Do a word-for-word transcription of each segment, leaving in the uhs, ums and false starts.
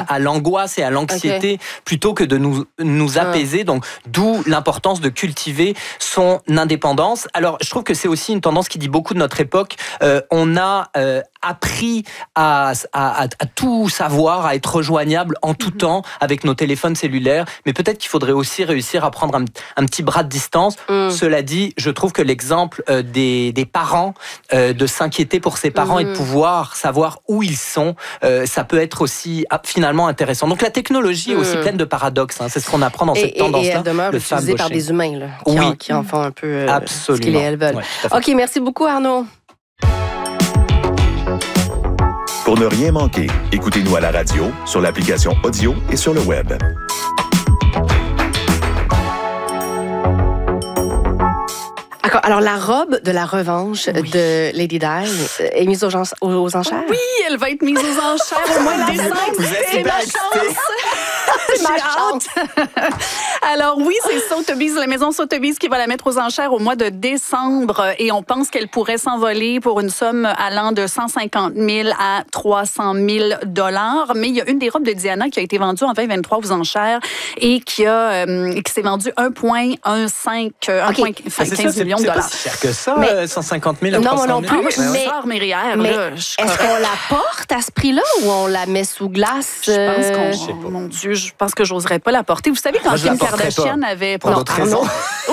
à l'angoisse et à l'anxiété okay. plutôt que de nous, nous apaiser. Ah. Donc, d'où l'importance de cultiver son indépendance. Alors, je trouve que c'est aussi une tendance qui dit beaucoup de notre époque. Euh, on a euh, appris à, à, à, à tout savoir, à être rejoignable en tout mm-hmm. temps avec nos téléphones cellulaires. Mais peut-être qu'il faudrait aussi réussir à prendre un, un petit bras de distance. Mm. Cela dit, je trouve que l'exemple euh, des, des parents, euh, de s'inquiéter pour ses parents mm. et de pouvoir savoir où ils sont, euh, ça peut être aussi ah, finalement intéressant. Donc la technologie mm. est aussi pleine de paradoxes. Hein. C'est ce qu'on apprend dans et, cette tendance-là. Et elle demeure utilisée par des humains là, qui, oui. en, qui en font un peu euh, Absolument. ce qu'ils et elles veulent. Ouais, OK, merci beaucoup Arnaud. Pour ne rien manquer, écoutez-nous à la radio, sur l'application audio et sur le web. Alors, la robe de la revanche oui. de Lady Di est mise aux, gens, aux enchères? Oui, elle va être mise aux enchères au mois de décembre. C'est ma chance! C'est ma chance! Alors oui, c'est Sotheby's, la maison Sotheby's qui va la mettre aux enchères au mois de décembre et on pense qu'elle pourrait s'envoler pour une somme allant de cent cinquante mille à trois cent mille dollars. Mais il y a une des robes de Diana qui a été vendue en vingt vingt-trois aux enchères et qui, a, euh, qui s'est vendue un virgule quinze millions de dollars. C'est pas si cher que ça, mais, cent cinquante mille à trois cent mille. Non, non plus. Mais, mais, mais, mais là, est-ce qu'on la porte à ce prix-là ou on la met sous glace? Je pense qu'on... Oh, mon Dieu, je pense que j'oserais pas la porter. Vous savez, quand Kim Kardashian avait... Pour d'autres raisons. Oui.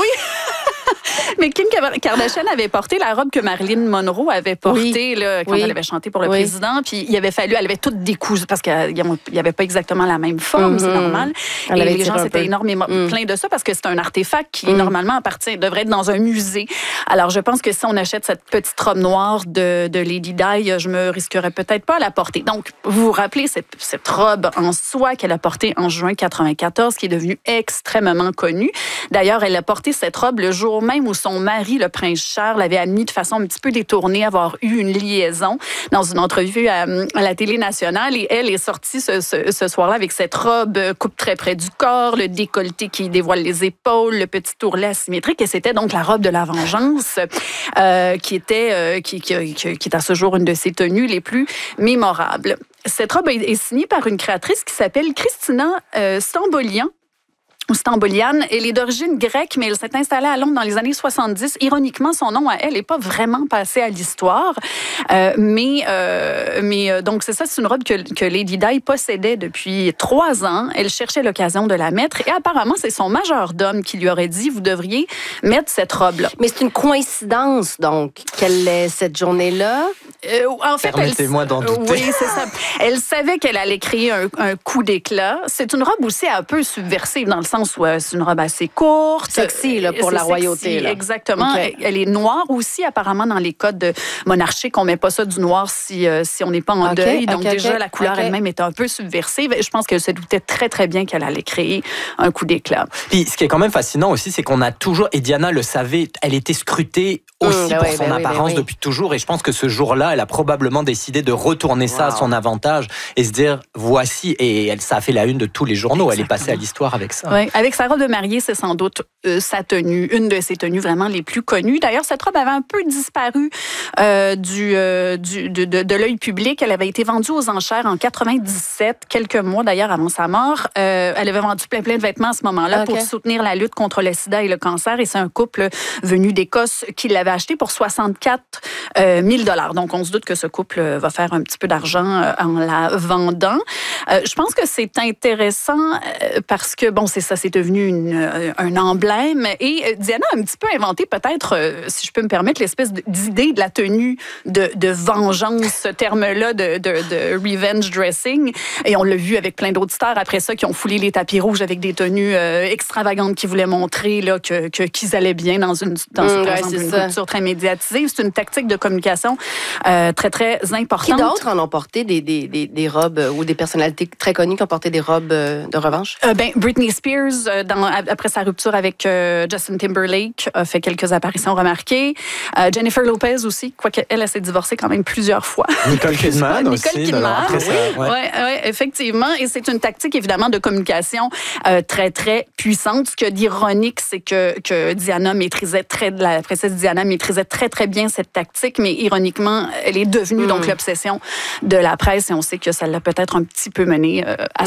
Mais Kim Kardashian avait porté la robe que Marilyn Monroe avait portée oui. là, quand oui. elle avait chanté pour le oui. président. Puis il avait fallu, elle avait toutes décousu parce qu'il n'y avait pas exactement la même forme, mm-hmm. c'est normal. Elle et les gens s'étaient énormément mm. plaints de ça parce que c'est un artefact qui, mm. normalement, appartient, devrait être dans un musée. Alors, je pense que si on achète cette petite robe noire de, de Lady Di, je me risquerais peut-être pas à la porter. Donc, vous vous rappelez cette, cette robe en soie qu'elle a portée en juin quatre-vingt-quatorze, qui est devenue extrêmement connue. D'ailleurs, elle a porté cette robe le jour même où son mari, le prince Charles, avait admis de façon un petit peu détournée avoir eu une liaison dans une entrevue à, à la télé nationale. Et elle est sortie ce, ce, ce soir-là avec cette robe coupe très près du corps, le décolleté qui dévoile les épaules, le petit ourlet asymétrique. Et c'était donc la robe de la vengeance euh, qui, était, euh, qui, qui, qui, qui est à ce jour une de ses tenues les plus mémorables. Cette robe est signée par une créatrice qui s'appelle Christina euh, Stambolian. ou Stambolian. Elle est d'origine grecque, mais elle s'est installée à Londres dans les années soixante-dix. Ironiquement, son nom à elle n'est pas vraiment passé à l'histoire. Euh, mais euh, mais euh, donc, c'est ça, c'est une robe que, que Lady Di possédait depuis trois ans. Elle cherchait l'occasion de la mettre. Et apparemment, c'est son majordome qui lui aurait dit, vous devriez mettre cette robe-là. Mais c'est une coïncidence, donc, qu'elle ait cette journée-là. Euh, en fait, Permettez-moi elle, d'en douter. Oui, c'est ça. Elle savait qu'elle allait créer un, un coup d'éclat. C'est une robe aussi un peu subversive, dans le sens où c'est une robe assez courte. Sexy, là, pour la sexy, royauté. Là. Exactement. Okay. Elle, elle est noire aussi, apparemment, dans les codes monarchiques. On ne met pas ça du noir si, euh, si on n'est pas en okay, deuil. Donc, okay, déjà, okay, la couleur okay. elle-même est un peu subversive. Je pense qu'elle se doutait très, très bien qu'elle allait créer un coup d'éclat. Puis, ce qui est quand même fascinant aussi, c'est qu'on a toujours, et Diana le savait, elle était scrutée aussi mmh, pour oui, son oui, apparence oui, oui. depuis toujours. Et je pense que ce jour-là, elle a probablement décidé de retourner wow. ça à son avantage et se dire, voici, et elle, ça a fait la une de tous les journaux. Exactement. Elle est passée à l'histoire avec ça. Oui, avec sa robe de mariée, c'est sans doute euh, sa tenue, une de ses tenues vraiment les plus connues. D'ailleurs, cette robe avait un peu disparu euh, du, euh, du, de, de, de l'œil public. Elle avait été vendue aux enchères en quatre-vingt-dix-sept, quelques mois d'ailleurs avant sa mort. Euh, elle avait vendu plein, plein de vêtements à ce moment-là okay. pour soutenir la lutte contre le sida et le cancer. Et c'est un couple venu d'Écosse qui l'avait acheté pour soixante-quatre mille dollars. Donc, on se doute que ce couple va faire un petit peu d'argent en la vendant. Euh, je pense que c'est intéressant parce que, bon, c'est ça, c'est devenu une, un emblème. Et Diana a un petit peu inventé, peut-être, si je peux me permettre, l'espèce d'idée de la tenue de, de vengeance, ce terme-là de, de, de revenge dressing. Et on l'a vu avec plein d'autres stars après ça qui ont foulé les tapis rouges avec des tenues euh, extravagantes qui voulaient montrer là, que, que, qu'ils allaient bien dans une, dans, mmh, par exemple, une culture très médiatisée. C'est une tactique de communication euh, très, très importante. Qui d'autres en ont porté des, des, des, des robes ou des personnalités très connues qui ont porté des robes de revanche? Euh, ben, Britney Spears, euh, dans, après sa rupture avec euh, Justin Timberlake, a fait quelques apparitions remarquées. Euh, Jennifer Lopez aussi, quoique elle, elle s'est divorcée quand même plusieurs fois. Nicole Kidman aussi. Nicole Kidman, oui, ouais. Ouais, ouais, effectivement. Et c'est une tactique, évidemment, de communication euh, très, très puissante. Ce qu'il y a d'ironique, c'est que, que Diana maîtrisait très, la princesse Diana maîtrisait très, très bien cette tactique, mais ironiquement, elle est devenue mm. donc l'obsession de la presse et on sait que ça l'a peut-être un petit peu menée euh, à